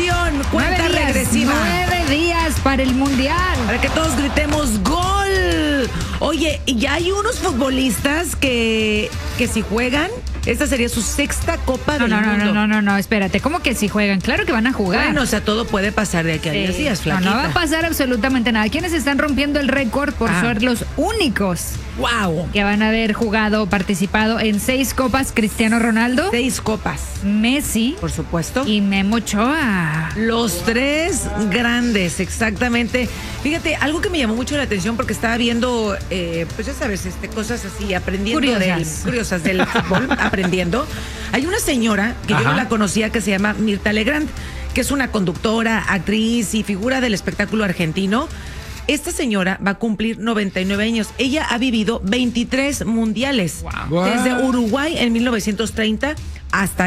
emoción! Cuenta regresiva. 9 días para el Mundial. Para que todos gritemos ¡gol! Oye, ya hay unos futbolistas que si juegan, esta sería su sexta Copa del Mundo. No, espérate. ¿Cómo que si juegan? Claro que van a jugar. Bueno, o sea, todo puede pasar de aquí a 10 días, flaquita. No va a pasar absolutamente nada. ¿Quiénes están rompiendo el récord por ser los únicos ¡Wow! que van a haber participado en 6 copas? Cristiano Ronaldo, 6 copas. Messi, Por supuesto. y Memo Ochoa. Los 3 grandes, exactamente. Fíjate, algo que me llamó mucho la atención porque estaba viendo, pues ya sabes, cosas así, aprendiendo curiosas del fútbol, aprendiendo. Hay una señora que yo no la conocía que se llama Mirta Legrand, que es una conductora, actriz y figura del espectáculo argentino. Esta señora va a cumplir 99 años. Ella ha vivido 23 mundiales. Wow. Desde Uruguay en 1930 hasta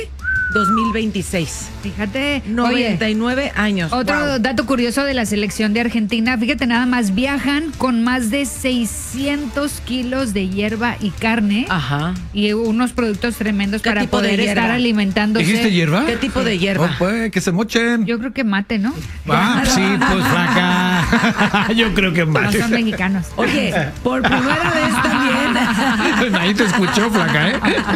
2026. Fíjate, 99 años. Otro dato curioso de la selección de Argentina, fíjate nada más, viajan con más de 600 kilos de hierba y carne. Ajá. Y unos productos tremendos ¿Qué para tipo de poder estar hierba? alimentándose. ¿Dijiste hierba? ¿Qué tipo de hierba? Oh, pues, que se mochen. Yo creo que mate, ¿no? Sí, pues flaca. Yo creo que No mate. son mexicanos. Oye, por primera vez también, Nadie te escuchó, flaca,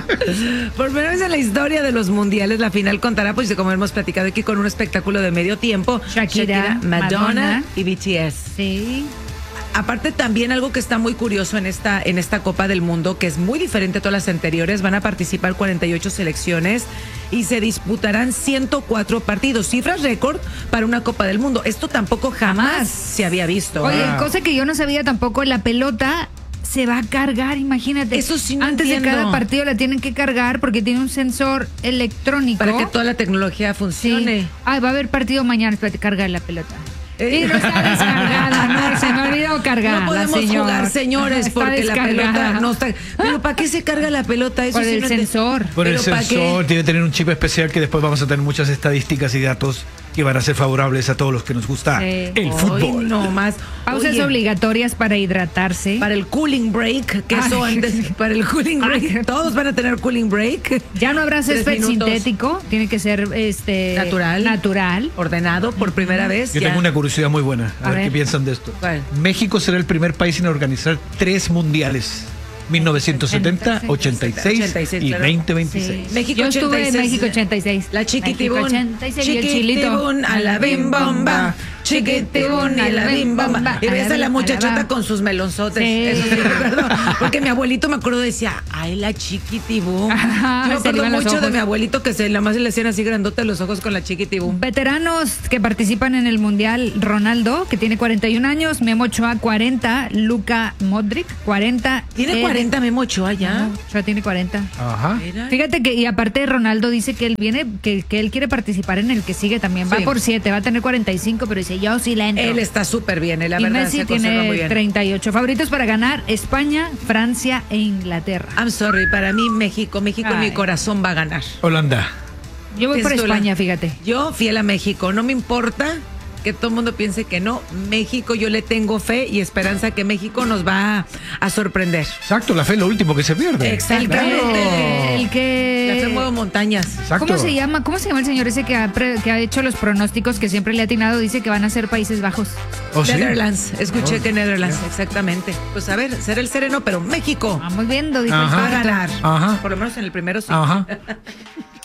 por primera vez en la historia de los mundiales, la final contará, pues como hemos platicado aquí, con un espectáculo de medio tiempo. Shakira, Madonna y BTS. Sí. Aparte también algo que está muy curioso en esta Copa del Mundo, que es muy diferente a todas las anteriores, van a participar 48 selecciones y se disputarán 104 partidos, cifras récord para una Copa del Mundo. Esto tampoco jamás se había visto. Oye, cosa que yo no sabía tampoco, la pelota se va a cargar, imagínate. Eso sí no Antes entiendo. de cada partido la tienen que cargar porque tiene un sensor electrónico. Para que toda la tecnología funcione. Sí. Va a haber partido mañana, espérate, carga la pelota. Y no está descargada, no, se me olvidó cargar. No podemos jugar, señores, Está porque la descargada. pelota no está. Pero ¿para qué se carga la pelota? Eso Por sí el no entiendo. sensor. Por el ¿Pero para sensor, qué? tiene que tener un chip especial que después vamos a tener muchas estadísticas y datos que van a ser favorables a todos los que nos gusta Sí. el fútbol. Hoy no más. Pausas Oye, obligatorias para hidratarse. para el cooling break, que eso Ay. antes, para el cooling break, todos van a tener cooling break. Ya no habrá 3 césped minutos. sintético, tiene que ser natural. Ordenado por primera vez. Yo ya. tengo una curiosidad muy buena. A ver qué piensan de esto. ¿Cuál? México será el primer país en organizar 3 mundiales. 1970, 86 y claro. 2026. Sí. México Yo estuve 86. en México 86. La chiquitibún. México 86 y el chilito. Chiquitibún a la bim bomba. Chiquitibún a la bim bomba. Y ves a la muchachota con sus melonzotes. Sí. Eso sí recuerdo. Porque mi abuelito, me acuerdo, decía, ay, la chiquitibún. Ajá, Yo me se le acuerdo iban los mucho de ojos. mi abuelito que nada más le hacían así grandote los ojos con la chiquitibún. Veteranos que participan en el Mundial, Ronaldo, que tiene 41 años, Memo Ochoa, 40, Luka Modric, 40. Tiene 40 Memo Ochoa ya. No, Ochoa tiene 40. Ajá. Mira. Fíjate que, y aparte Ronaldo dice que él viene, que él quiere participar en el que sigue también. Va Sí. por 7, va a tener 45, pero dice, yo sí la entro. Él está súper bien, la y verdad Messi se conserva muy tiene bien. 38. Favoritos para ganar, España, Francia e Inglaterra. I'm sorry, para mí México en Ay. mi corazón va a ganar. Holanda. Yo voy por Es España, Holanda. fíjate. Yo fiel a México, no me importa que todo el mundo piense que no. México, yo le tengo fe y esperanza que México nos va a sorprender. Exacto, la fe es lo último que se pierde. Exactamente. El que... La fe mueve montañas. Exacto. ¿Cómo se llama? ¿Cómo se llama el señor ese que ha hecho los pronósticos que siempre le ha atinado? Dice que van a ser Países Bajos. ¿Oh, sí? Netherlands, escuché que Netherlands, exactamente. Pues a ver, será el sereno, pero México Vamos viendo, dijo el Ajá. va a Pato. ganar. Ajá. Por lo menos en el primero sí. Ajá.